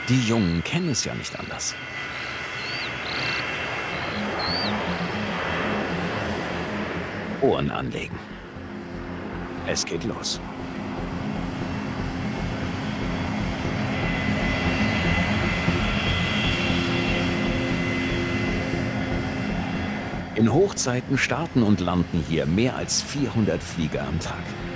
Die Jungen kennen es ja nicht anders. Ohren anlegen. Es geht los. In Hochzeiten starten und landen hier mehr als 400 Flieger am Tag.